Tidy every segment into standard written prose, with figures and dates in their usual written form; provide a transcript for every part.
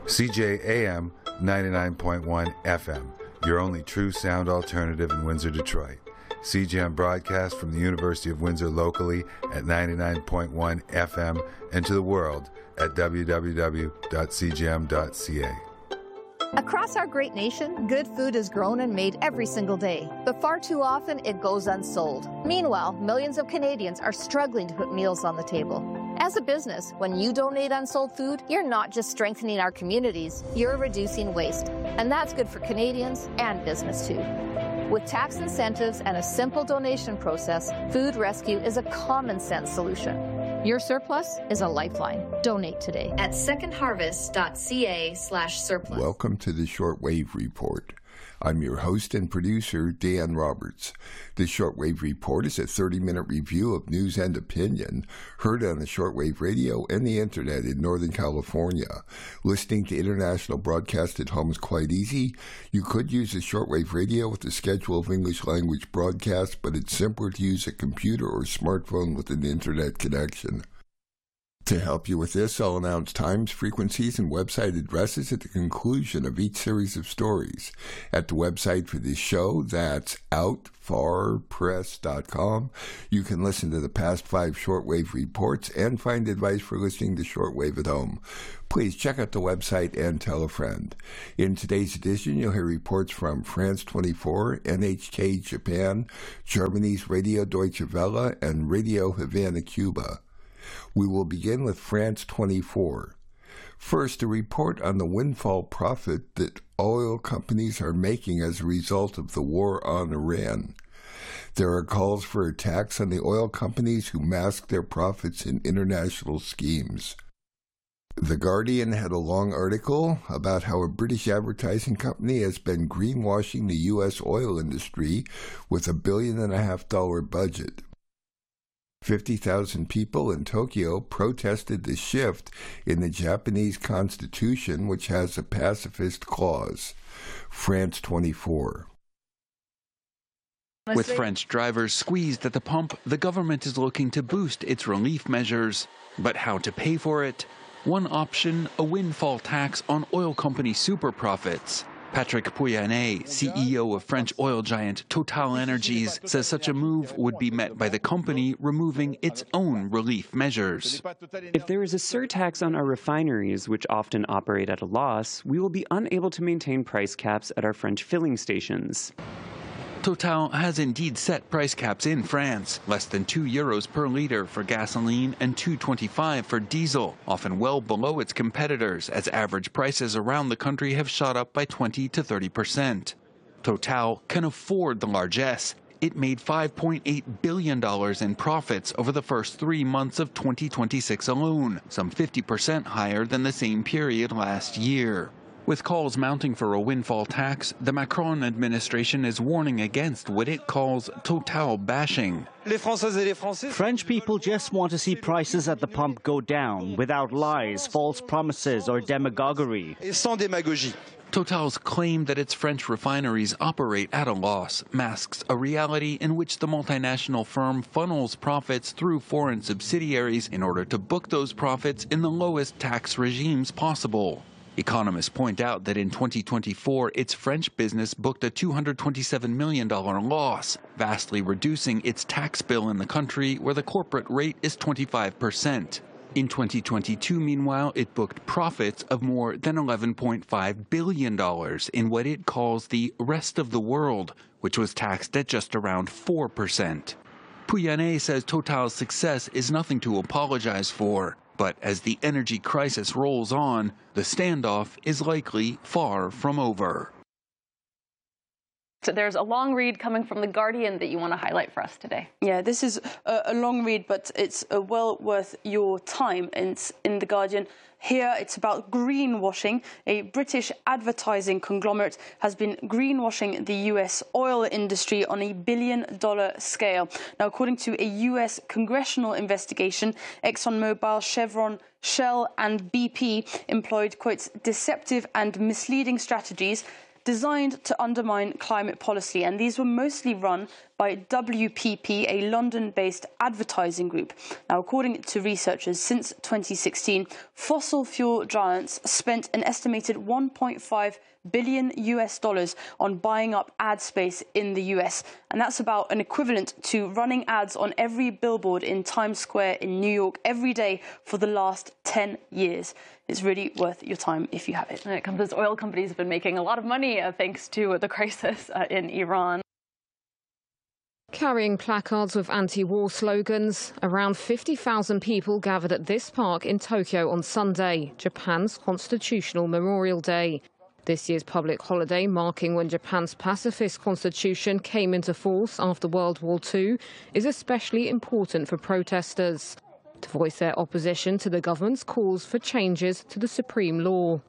CJAM 99.1 FM, your only true sound alternative in Windsor, Detroit. CJAM broadcasts from the University of Windsor locally at 99.1 FM and to the world at www.cjam.ca. Across our great nation, good food is grown and made every single day, but far too often it goes unsold. Meanwhile, millions of Canadians are struggling to put meals on the table. As a business, when you donate unsold food, you're not just strengthening our communities, you're reducing waste. And that's good for Canadians and business too. With tax incentives and a simple donation process, Food Rescue is a common sense solution. Your surplus is a lifeline. Donate today at secondharvest.ca/surplus. Welcome to the Shortwave Report. I'm your host and producer, Dan Roberts. The Shortwave Report is a 30-minute review of news and opinion heard on the shortwave radio and the internet in Northern California. Listening to international broadcast at home is quite easy. You could use the shortwave radio with a schedule of English language broadcasts, but it's simpler to use a computer or smartphone with an internet connection. To help you with this, I'll announce times, frequencies, and website addresses at the conclusion of each series of stories. At the website for this show, that's outfarpress.com, you can listen to the past 5 shortwave reports and find advice for listening to shortwave at home. Please check out the website and tell a friend. In today's edition, you'll hear reports from France 24, NHK Japan, Germany's Radio Deutsche Welle, and Radio Havana, Cuba. We will begin with France 24. First, a report on the windfall profit that oil companies are making as a result of the war on Iran. There are calls for a tax on the oil companies who mask their profits in international schemes. The Guardian had a long article about how a British advertising company has been greenwashing the U.S. oil industry with $1.5 billion budget. 50,000 people in Tokyo protested the shift in the Japanese constitution, which has a pacifist clause. France 24. With French drivers squeezed at the pump, the government is looking to boost its relief measures. But how to pay for it? One option, a windfall tax on oil company super profits. Patrick Pouyanné, CEO of French oil giant TotalEnergies, says such a move would be met by the company removing its own relief measures. If there is a surtax on our refineries, which often operate at a loss, we will be unable to maintain price caps at our French filling stations. Total has indeed set price caps in France, less than €2 per litre for gasoline and $2.25 for diesel, often well below its competitors, as average prices around the country have shot up by 20 to 30%. Total can afford the largesse. It made $5.8 billion in profits over the first 3 months of 2026 alone, some 50% higher than the same period last year. With calls mounting for a windfall tax, the Macron administration is warning against what it calls Total bashing. French people just want to see prices at the pump go down without lies, false promises, or demagoguery. Total's claim that its French refineries operate at a loss masks a reality in which the multinational firm funnels profits through foreign subsidiaries in order to book those profits in the lowest tax regimes possible. Economists point out that in 2024, its French business booked a $227 million loss, vastly reducing its tax bill in the country where the corporate rate is 25%. In 2022, meanwhile, it booked profits of more than $11.5 billion in what it calls the rest of the world, which was taxed at just around 4%. Pouyanné says Total's success is nothing to apologize for. But as the energy crisis rolls on, the standoff is likely far from over. So there's a long read coming from The Guardian that you want to highlight for us today. Yeah, this is a long read, but it's well worth your time. It's in The Guardian. Here, it's about greenwashing. A British advertising conglomerate has been greenwashing the US oil industry on a $1 billion scale. Now, according to a US congressional investigation, ExxonMobil, Chevron, Shell and BP employed, quote, deceptive and misleading strategies designed to undermine climate policy, and these were mostly run by WPP, a London-based advertising group. Now, according to researchers, since 2016, fossil fuel giants spent an estimated $1.5 billion on buying up ad space in the US. And that's about an equivalent to running ads on every billboard in Times Square in New York every day for the last 10 years. It's really worth your time if you have it. And it comes as oil companies have been making a lot of money thanks to the crisis in Iran. Carrying placards with anti-war slogans, around 50,000 people gathered at this park in Tokyo on Sunday, Japan's Constitutional Memorial Day. This year's public holiday, marking when Japan's pacifist constitution came into force after World War II, is especially important for protesters to voice their opposition to the government's calls for changes to the supreme law.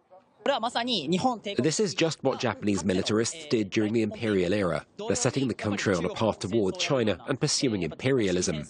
This is just what Japanese militarists did during the imperial era. They're setting the country on a path toward China and pursuing imperialism.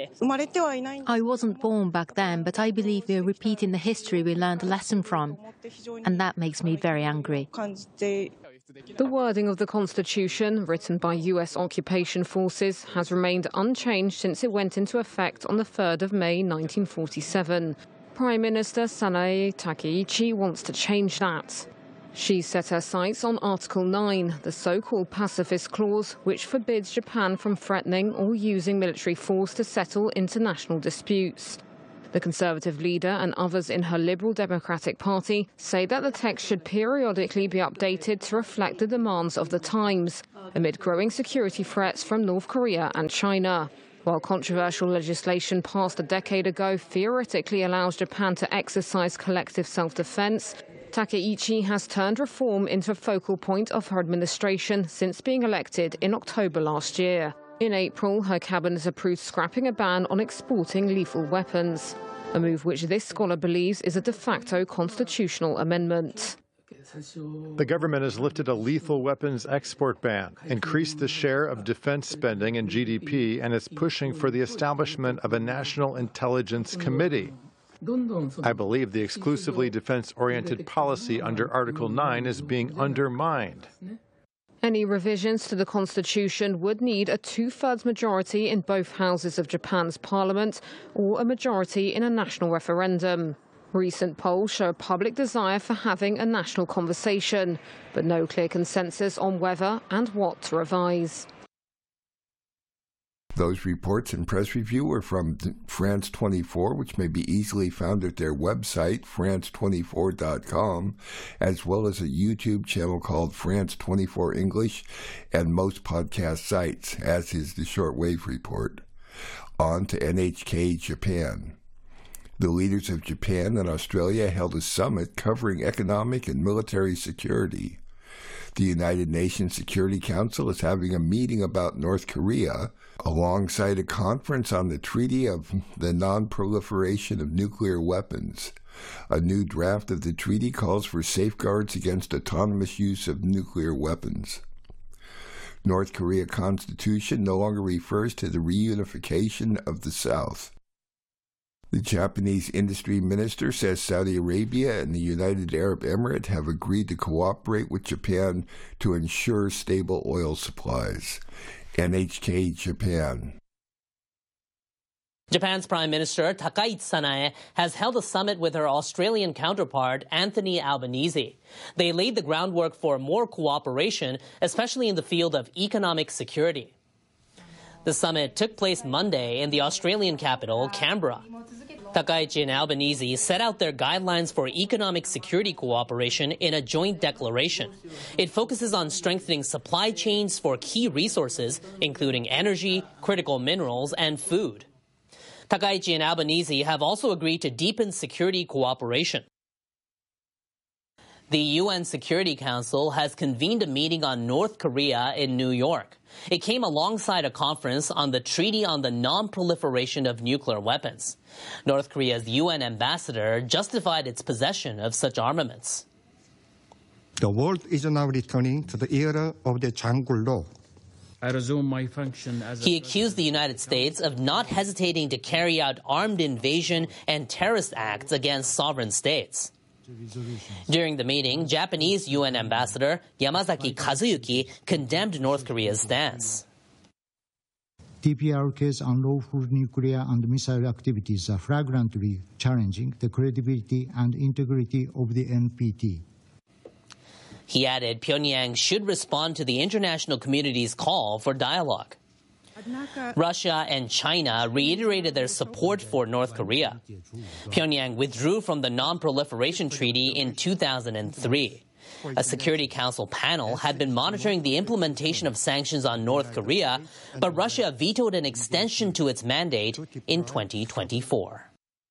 I wasn't born back then, but I believe we are repeating the history we learned a lesson from. And that makes me very angry. The wording of the Constitution, written by US occupation forces, has remained unchanged since it went into effect on the 3rd of May 1947. Prime Minister Sanae Takeichi wants to change that. She set her sights on Article 9, the so-called pacifist clause, which forbids Japan from threatening or using military force to settle international disputes. The Conservative leader and others in her Liberal Democratic Party say that the text should periodically be updated to reflect the demands of the times, amid growing security threats from North Korea and China. While controversial legislation passed a decade ago theoretically allows Japan to exercise collective self-defense, Takeichi has turned reform into a focal point of her administration since being elected in October last year. In April, her cabinet approved scrapping a ban on exporting lethal weapons, a move which this scholar believes is a de facto constitutional amendment. The government has lifted a lethal weapons export ban, increased the share of defense spending in GDP, and is pushing for the establishment of a National Intelligence Committee. I believe the exclusively defense-oriented policy under Article 9 is being undermined. Any revisions to the Constitution would need a 2/3 majority in both houses of Japan's parliament or a majority in a national referendum. Recent polls show a public desire for having a national conversation, but no clear consensus on whether and what to revise. Those reports and press review were from France 24, which may be easily found at their website, france24.com, as well as a YouTube channel called France 24 English and most podcast sites, as is the Shortwave Report. On to NHK Japan. The leaders of Japan and Australia held a summit covering economic and military security. The United Nations Security Council is having a meeting about North Korea, alongside a conference on the Treaty of the Non-Proliferation of Nuclear Weapons. A new draft of the treaty calls for safeguards against autonomous use of nuclear weapons. North Korea Constitution no longer refers to the reunification of the South. The Japanese industry minister says Saudi Arabia and the United Arab Emirates have agreed to cooperate with Japan to ensure stable oil supplies. NHK Japan. Japan's Prime Minister Takaichi Sanae has held a summit with her Australian counterpart Anthony Albanese. They laid the groundwork for more cooperation, especially in the field of economic security. The summit took place Monday in the Australian capital, Canberra. Takaichi and Albanese set out their guidelines for economic security cooperation in a joint declaration. It focuses on strengthening supply chains for key resources, including energy, critical minerals, and food. Takaichi and Albanese have also agreed to deepen security cooperation. The UN Security Council has convened a meeting on North Korea in New York. It came alongside a conference on the Treaty on the Non-Proliferation of Nuclear Weapons. North Korea's UN ambassador justified its possession of such armaments. The world is now returning to the era of the Janggul Law. I resume my function as He accused the United States of not hesitating to carry out armed invasion and terrorist acts against sovereign states. During the meeting, Japanese UN Ambassador Yamazaki Kazuyuki condemned North Korea's stance. DPRK's unlawful nuclear and missile activities are flagrantly challenging the credibility and integrity of the NPT. He added Pyongyang should respond to the international community's call for dialogue. Russia and China reiterated their support for North Korea. Pyongyang withdrew from the Non-Proliferation Treaty in 2003. A Security Council panel had been monitoring the implementation of sanctions on North Korea, but Russia vetoed an extension to its mandate in 2024.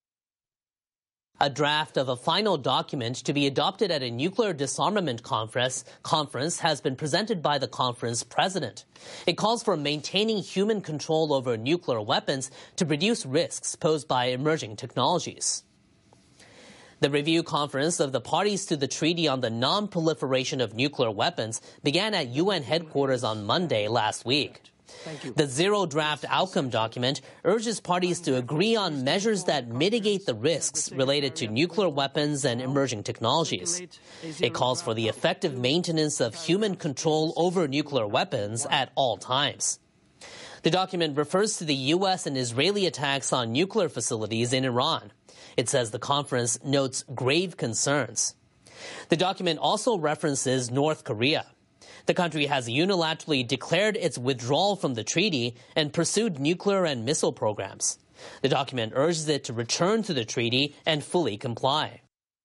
A draft of a final document to be adopted at a nuclear disarmament conference has been presented by the conference president. It calls for maintaining human control over nuclear weapons to reduce risks posed by emerging technologies. The review conference of the parties to the Treaty on the Non-Proliferation of Nuclear Weapons began at UN headquarters on Monday last week. The Zero Draft Outcome document urges parties to agree on measures that mitigate the risks related to nuclear weapons and emerging technologies. It calls for the effective maintenance of human control over nuclear weapons at all times. The document refers to the U.S. and Israeli attacks on nuclear facilities in Iran. It says the conference notes grave concerns. The document also references North Korea. The country has unilaterally declared its withdrawal from the treaty and pursued nuclear and missile programs. The document urges it to return to the treaty and fully comply.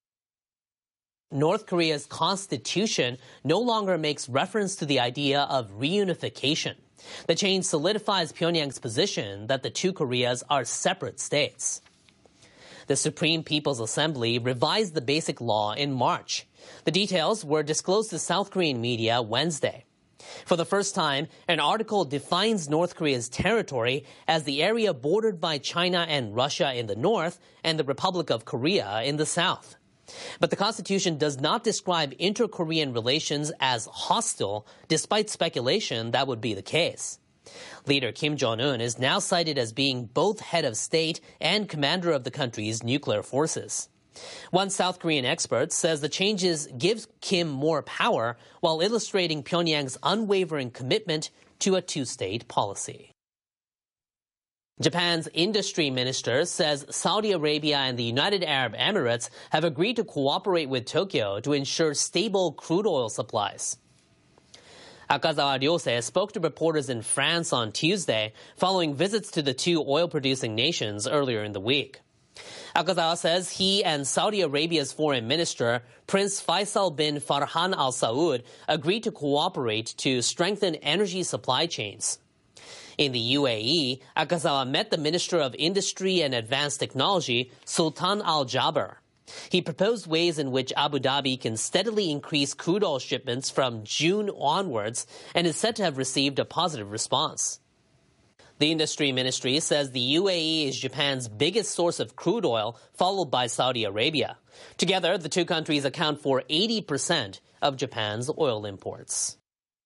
North Korea's constitution no longer makes reference to the idea of reunification. The change solidifies Pyongyang's position that the two Koreas are separate states. The Supreme People's Assembly revised the Basic Law in March. The details were disclosed to South Korean media Wednesday. For the first time, an article defines North Korea's territory as the area bordered by China and Russia in the north and the Republic of Korea in the south. But the Constitution does not describe inter-Korean relations as hostile, despite speculation that would be the case. Leader Kim Jong-un is now cited as being both head of state and commander of the country's nuclear forces. One South Korean expert says the changes give Kim more power while illustrating Pyongyang's unwavering commitment to a two-state policy. Japan's industry minister says Saudi Arabia and the United Arab Emirates have agreed to cooperate with Tokyo to ensure stable crude oil supplies. Akazawa Ryose spoke to reporters in France on Tuesday following visits to the two oil-producing nations earlier in the week. Akazawa says he and Saudi Arabia's foreign minister, Prince Faisal bin Farhan Al Saud, agreed to cooperate to strengthen energy supply chains. In the UAE, Akazawa met the Minister of Industry and Advanced Technology, Sultan Al Jaber. He proposed ways in which Abu Dhabi can steadily increase crude oil shipments from June onwards and is said to have received a positive response. The industry ministry says the UAE is Japan's biggest source of crude oil, followed by Saudi Arabia. Together, the two countries account for 80% of Japan's oil imports.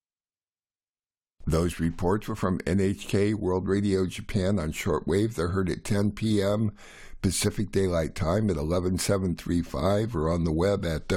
Those reports were from NHK World Radio Japan on shortwave. They're heard at 10 p.m. Pacific Daylight Time at 11735 or on the web at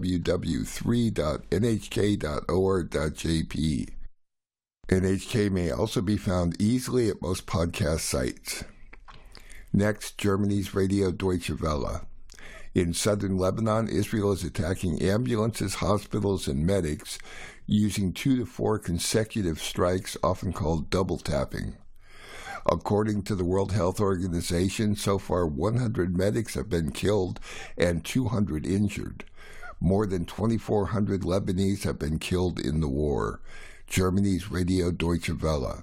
www.nhk.or.jp. NHK may also be found easily at most podcast sites. Next, Germany's Radio Deutsche Welle. In southern Lebanon, Israel is attacking ambulances, hospitals, and medics using 2 to 4 consecutive strikes, often called double tapping. According to the World Health Organization, so far 100 medics have been killed and 200 injured. More than 2,400 Lebanese have been killed in the war. Germany's Radio Deutsche Welle.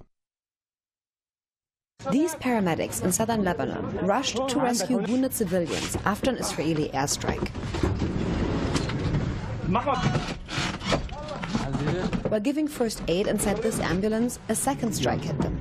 These paramedics in southern Lebanon rushed to rescue wounded civilians after an Israeli airstrike. While giving first aid inside this ambulance, a second strike hit them.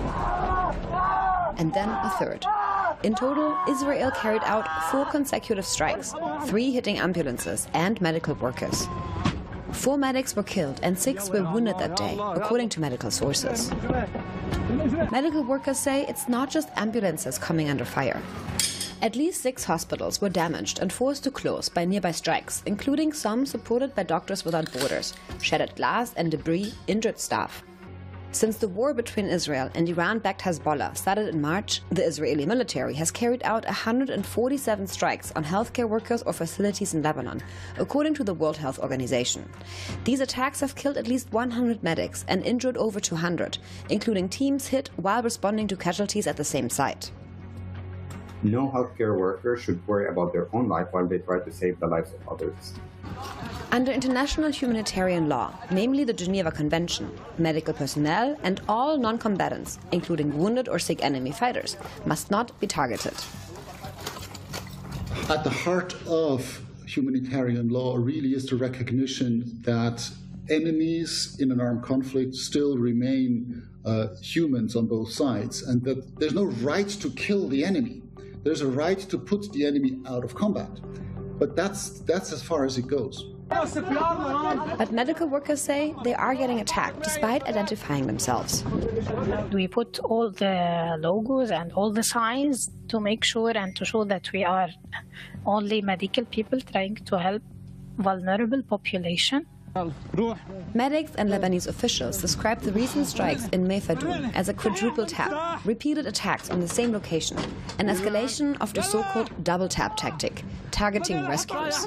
And then a third. In total, Israel carried out 4 consecutive strikes, 3 hitting ambulances and medical workers. 4 medics were killed and 6 were wounded that day, according to medical sources. Medical workers say it's not just ambulances coming under fire. At least 6 hospitals were damaged and forced to close by nearby strikes, including some supported by Doctors Without Borders, shattered glass and debris, injured staff. Since the war between Israel and Iran-backed Hezbollah started in March, the Israeli military has carried out 147 strikes on healthcare workers or facilities in Lebanon, according to the World Health Organization. These attacks have killed at least 100 medics and injured over 200, including teams hit while responding to casualties at the same site. No healthcare worker should worry about their own life while they try to save the lives of others. Under international humanitarian law, namely the Geneva Convention, medical personnel and all non-combatants, including wounded or sick enemy fighters, must not be targeted. At the heart of humanitarian law really is the recognition that enemies in an armed conflict still remain humans on both sides, and that there's no right to kill the enemy. There's a right to put the enemy out of combat. But that's as far as it goes. But medical workers say they are getting attacked despite identifying themselves. We put all the logos and all the signs to make sure and to show that we are only medical people trying to help vulnerable population. Medics and Lebanese officials describe the recent strikes in Mayfadoun as a quadruple tap, repeated attacks on the same location, an escalation of the so-called double tap tactic, targeting rescuers.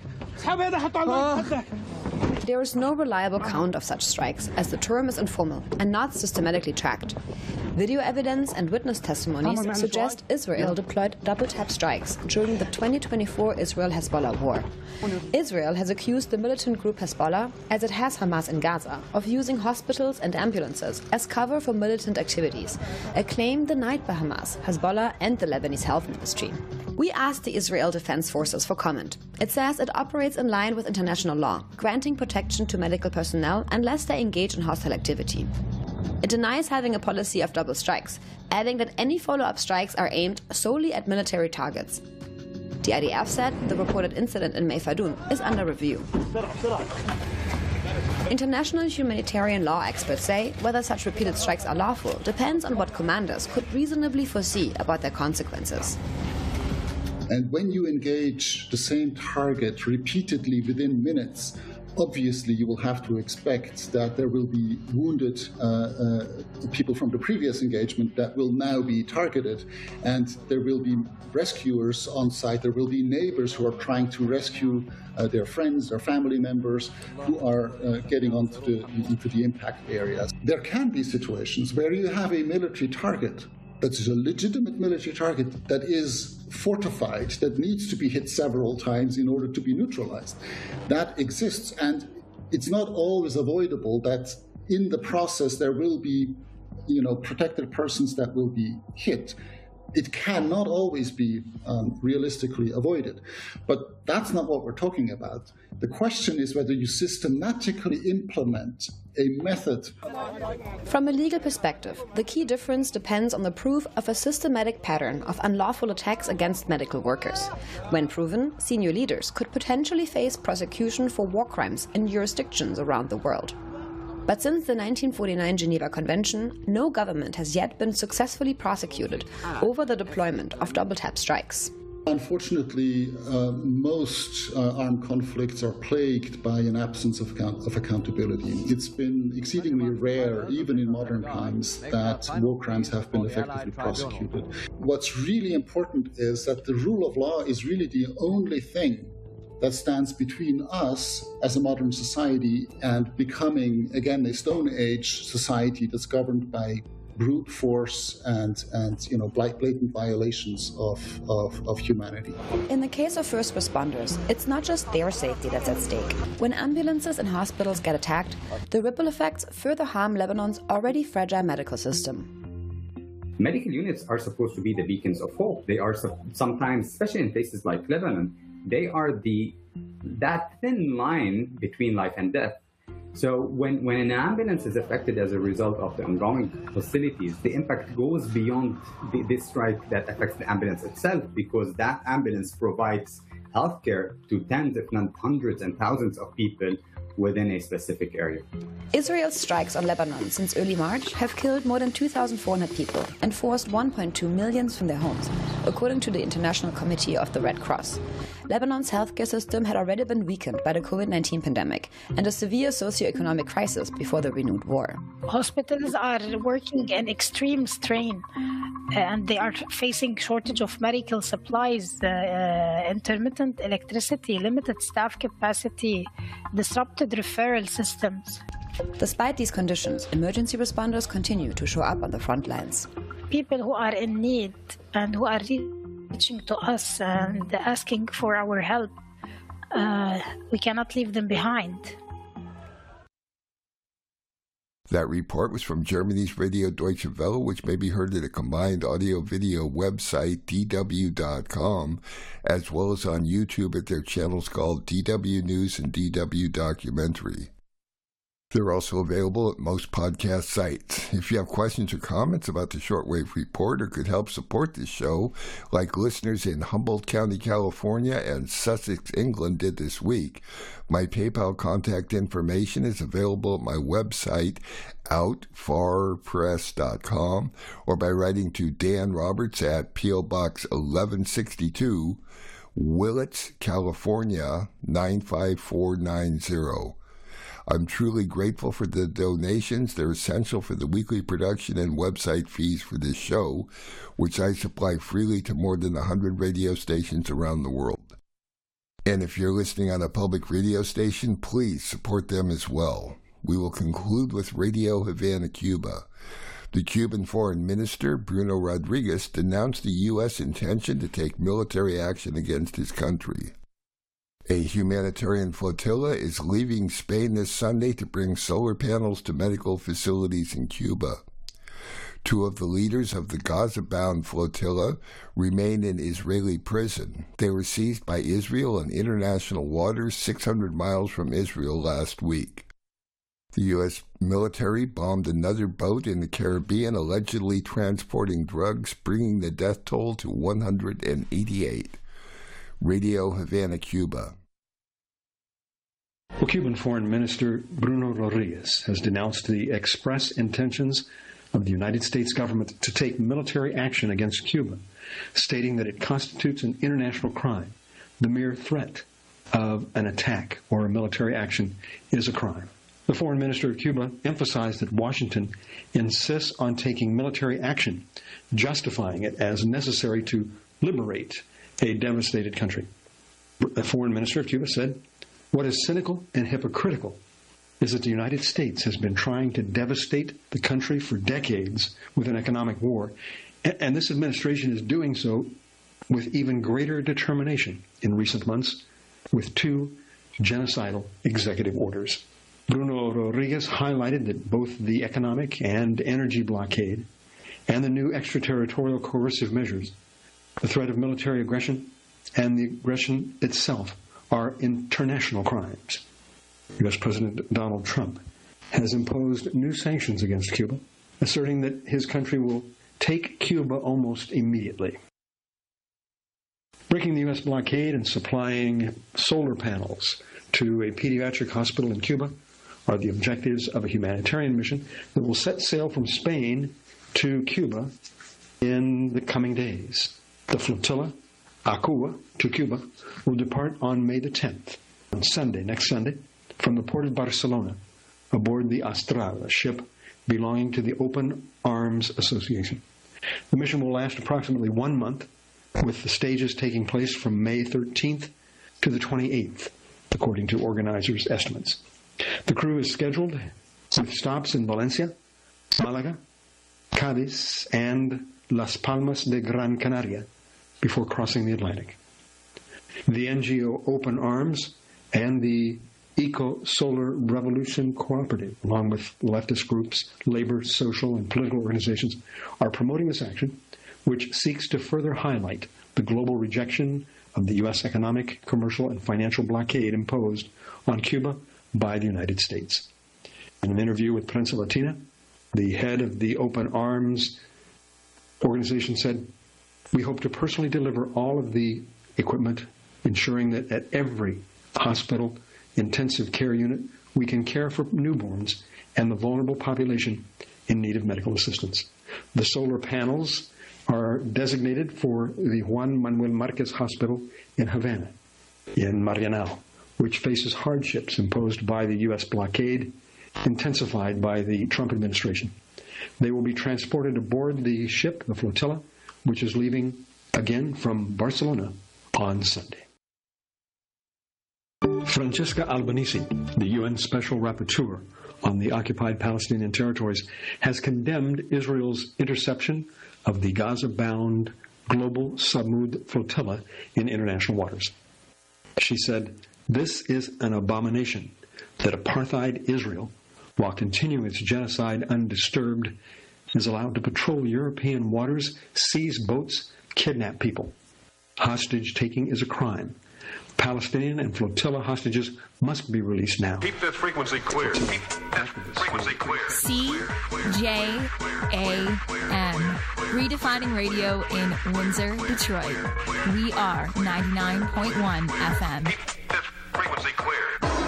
There is no reliable count of such strikes, as the term is informal and not systematically tracked. Video evidence and witness testimonies suggest Israel deployed double-tap strikes during the 2024 Israel-Hezbollah war. Israel has accused the militant group Hezbollah, as it has Hamas in Gaza, of using hospitals and ambulances as cover for militant activities, a claim denied by Hamas, Hezbollah and the Lebanese health ministry. We asked the Israel Defense Forces for comment. It says it operates in line with international law, granting protection to medical personnel unless they engage in hostile activity. It denies having a policy of double strikes, adding that any follow-up strikes are aimed solely at military targets. The IDF said the reported incident in Mayfadoun is under review. International humanitarian law experts say whether such repeated strikes are lawful depends on what commanders could reasonably foresee about their consequences. And when you engage the same target repeatedly within minutes, obviously you will have to expect that there will be wounded people from the previous engagement that will now be targeted, and there will be rescuers on site, there will be neighbors who are trying to rescue their friends, their family members who are getting into the impact areas. There can be situations where you have a military target that is a legitimate military target that is fortified, that needs to be hit several times in order to be neutralized. That exists, and it's not always avoidable that in the process there will be, protected persons that will be hit. It cannot always be realistically avoided. But that's not what we're talking about. The question is whether you systematically implement a method. From a legal perspective, the key difference depends on the proof of a systematic pattern of unlawful attacks against medical workers. When proven, senior leaders could potentially face prosecution for war crimes in jurisdictions around the world. But since the 1949 Geneva Convention, no government has yet been successfully prosecuted over the deployment of double-tap strikes. Unfortunately, most armed conflicts are plagued by an absence of accountability. It's been exceedingly rare, even in modern times, that war crimes have been effectively prosecuted. What's really important is that the rule of law is really the only thing that stands between us as a modern society and becoming, again, a Stone Age society that's governed by brute force and blatant violations of humanity. In the case of first responders, it's not just their safety that's at stake. When ambulances and hospitals get attacked, the ripple effects further harm Lebanon's already fragile medical system. Medical units are supposed to be the beacons of hope. They are sometimes, especially in places like Lebanon, they are that thin line between life and death. So when an ambulance is affected as a result of the ongoing hostilities, the impact goes beyond this strike that affects the ambulance itself, because that ambulance provides healthcare to tens, if not hundreds and thousands of people within a specific area. Israel's strikes on Lebanon since early March have killed more than 2,400 people and forced 1.2 million from their homes, according to the International Committee of the Red Cross. Lebanon's healthcare system had already been weakened by the COVID-19 pandemic and a severe socioeconomic crisis before the renewed war. Hospitals are working in extreme strain, and they are facing shortage of medical supplies, intermittent electricity, limited staff capacity, disrupted referral systems. Despite these conditions, emergency responders continue to show up on the front lines. People who are in need and who are reaching to us and asking for our help, we cannot leave them behind. That report was from Germany's Radio Deutsche Welle, which may be heard at a combined audio-video website, dw.com, as well as on YouTube at their channels called DW News and DW Documentary. They're also available at most podcast sites. If you have questions or comments about the Shortwave Report or could help support this show, like listeners in Humboldt County, California and Sussex, England did this week, my PayPal contact information is available at my website, outfarpress.com, or by writing to Dan Roberts at P.O. Box 1162, Willits, California, 95490. I'm truly grateful for the donations. They're essential for the weekly production and website fees for this show, which I supply freely to more than 100 radio stations around the world. And if you're listening on a public radio station, please support them as well. We will conclude with Radio Havana, Cuba. The Cuban Foreign Minister, Bruno Rodriguez, denounced the U.S. intention to take military action against his country. A humanitarian flotilla is leaving Spain this Sunday to bring solar panels to medical facilities in Cuba. Two of the leaders of the Gaza-bound flotilla remain in Israeli prison. They were seized by Israel in international waters 600 miles from Israel last week. The U.S. military bombed another boat in the Caribbean, allegedly transporting drugs, bringing the death toll to 188. Radio Havana, Cuba. Well, Cuban Foreign Minister Bruno Rodriguez has denounced the express intentions of the United States government to take military action against Cuba, stating that it constitutes an international crime. The mere threat of an attack or a military action is a crime. The Foreign Minister of Cuba emphasized that Washington insists on taking military action, justifying it as necessary to liberate a devastated country. The Foreign Minister of Cuba said, "What is cynical and hypocritical is that the United States has been trying to devastate the country for decades with an economic war, and this administration is doing so with even greater determination in recent months with two genocidal executive orders." Bruno Rodriguez highlighted that both the economic and energy blockade and the new extraterritorial coercive measures, the threat of military aggression, and the aggression itself are international crimes. U.S. President Donald Trump has imposed new sanctions against Cuba, asserting that his country will take Cuba almost immediately. Breaking the U.S. blockade and supplying solar panels to a pediatric hospital in Cuba are the objectives of a humanitarian mission that will set sail from Spain to Cuba in the coming days. The flotilla, Aqua, to Cuba, will depart on May the 10th, on Sunday, next Sunday, from the port of Barcelona, aboard the Astral, a ship belonging to the Open Arms Association. The mission will last approximately 1 month, with the stages taking place from May 13th to the 28th, according to organizers' estimates. The crew is scheduled with stops in Valencia, Malaga, Cádiz, and Las Palmas de Gran Canaria before crossing the Atlantic. The NGO Open Arms and the Eco-Solar Revolution Cooperative, along with leftist groups, labor, social, and political organizations, are promoting this action, which seeks to further highlight the global rejection of the U.S. economic, commercial, and financial blockade imposed on Cuba by the United States. In an interview with Prensa Latina, the head of the Open Arms organization said, "We hope to personally deliver all of the equipment, ensuring that at every hospital, intensive care unit, we can care for newborns and the vulnerable population in need of medical assistance. The solar panels are designated for the Juan Manuel Marquez Hospital in Havana, in Marianao, which faces hardships imposed by the U.S. blockade, intensified by the Trump administration. They will be transported aboard the ship, the flotilla, which is leaving again from Barcelona on Sunday. Francesca Albanese, the UN Special Rapporteur on the occupied Palestinian territories, has condemned Israel's interception of the Gaza-bound global Samud flotilla in international waters. She said, "This is an abomination that apartheid Israel, while continuing its genocide undisturbed, is allowed to patrol European waters, seize boats, kidnap people. Hostage-taking is a crime. Palestinian and flotilla hostages must be released now." Keep this frequency clear. Keep this frequency clear. CJAM. Redefining radio in Windsor, Detroit. We are 99.1 FM. Keep this frequency clear.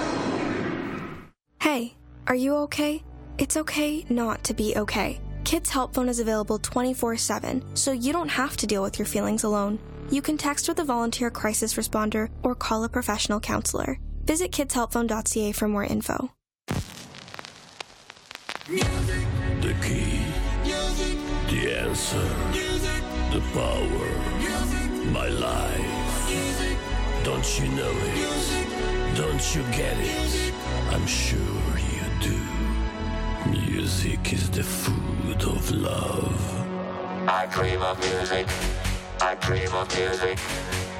Hey, are you okay? It's okay not to be okay. Kids Help Phone is available 24/7, so you don't have to deal with your feelings alone. You can text with a volunteer crisis responder or call a professional counselor. Visit kidshelpphone.ca for more info. The key, the answer, the power, my life. Don't you know it? Don't you get it? I'm sure you do. Music is the food of love. I dream of music. I dream of music.